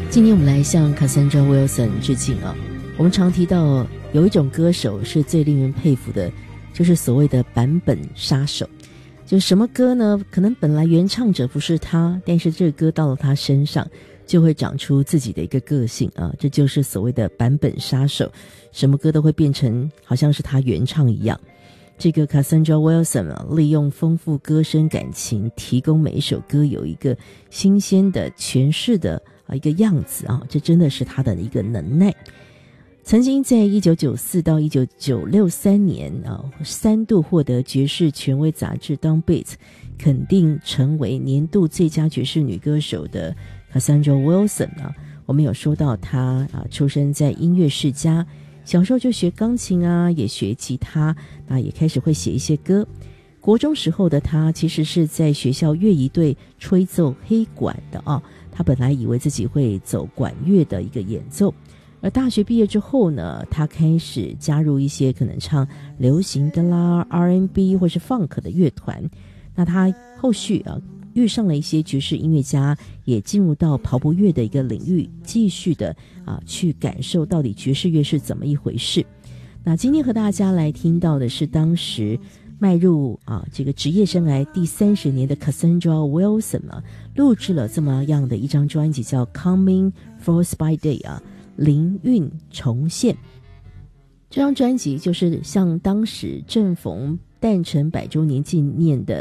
今天我们来向 Cassandra Wilson 致敬啊。我们常提到有一种歌手是最令人佩服的，就是所谓的版本杀手。就什么歌呢？可能本来原唱者不是他，但是这个歌到了他身上就会长出自己的一个个性啊，这就是所谓的版本杀手，什么歌都会变成好像是他原唱一样。这个 Cassandra Wilson 啊，利用丰富歌声感情，提供每一首歌有一个新鲜的诠释的一个样子啊，这真的是他的一个能耐。曾经在1994到1993年3度获得爵士权威杂志 Downbeat 肯定成为年度最佳爵士女歌手的 Cassandra Wilson 啊，我们有说到她出生在音乐世家，小时候就学钢琴啊，也学吉他，也开始会写一些歌。国中时候的她其实是在学校乐仪队吹奏黑管的啊，她本来以为自己会走管乐的一个演奏。而大学毕业之后呢，他开始加入一些可能唱流行的啦、R&B 或是 Funk 的乐团。那他后续遇上了一些爵士音乐家，也进入到跑步乐的一个领域，继续的去感受到底爵士乐是怎么一回事。那今天和大家来听到的是当时迈入这个职业生涯第30年的 Cassandra Wilson 录制了这么样的一张专辑，叫 Coming Forth by Day 灵韵重现。这张专辑就是向当时正逢诞辰100周年纪念的